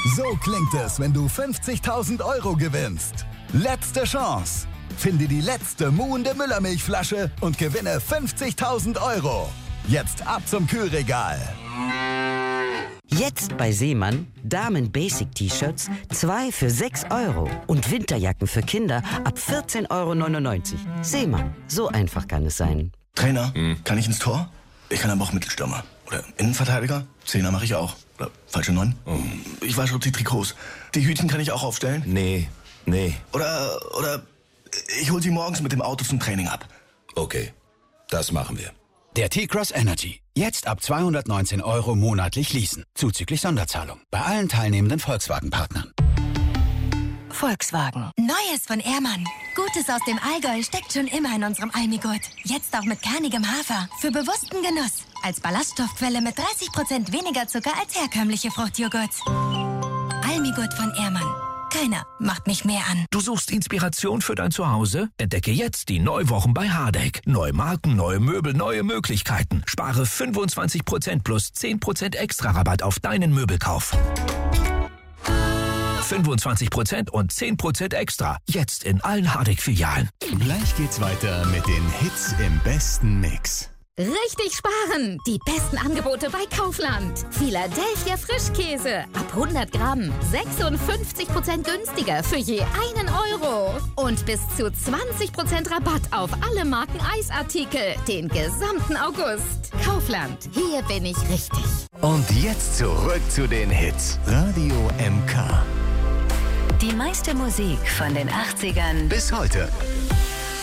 So klingt es, wenn du 50.000 € gewinnst. Letzte Chance. Finde die letzte muhende Müllermilchflasche und gewinne 50.000 €. Jetzt ab zum Kühlregal. Jetzt bei Seemann Damen-Basic-T-Shirts 2 für 6 € und Winterjacken für Kinder ab 14,99 €. Seemann, so einfach kann es sein. Trainer, kann ich ins Tor? Ich kann aber auch Mittelstürmer. Oder Innenverteidiger? Zehner mache ich auch. Oder falsche 9? Ich wasche die Trikots. Die Hütchen kann ich auch aufstellen? Nee. Oder ich hol sie morgens mit dem Auto zum Training ab. Okay, das machen wir. Der T-Cross Energy. Jetzt ab 219 € monatlich leasen. Zuzüglich Sonderzahlung. Bei allen teilnehmenden Volkswagen-Partnern. Volkswagen. Neues von Ehrmann. Gutes aus dem Allgäu steckt schon immer in unserem Almigurt. Jetzt auch mit kernigem Hafer. Für bewussten Genuss. Als Ballaststoffquelle mit 30% weniger Zucker als herkömmliche Fruchtjoghurts. Almigurt von Ehrmann. Keiner macht mich mehr an. Du suchst Inspiration für dein Zuhause? Entdecke jetzt die Neuwochen bei Hardegg. Neue Marken, neue Möbel, neue Möglichkeiten. Spare 25% plus 10% extra Rabatt auf deinen Möbelkauf. 25% und 10% extra. Jetzt in allen Hardegg-Filialen. Gleich geht's weiter mit den Hits im besten Mix. Richtig sparen! Die besten Angebote bei Kaufland. Philadelphia Frischkäse. Ab 100 Gramm. 56% günstiger für je 1 €. Und bis zu 20% Rabatt auf alle Marken Eisartikel. Den gesamten August. Kaufland. Hier bin ich richtig. Und jetzt zurück zu den Hits. Radio MK. Die meiste Musik von den 80ern Bis heute.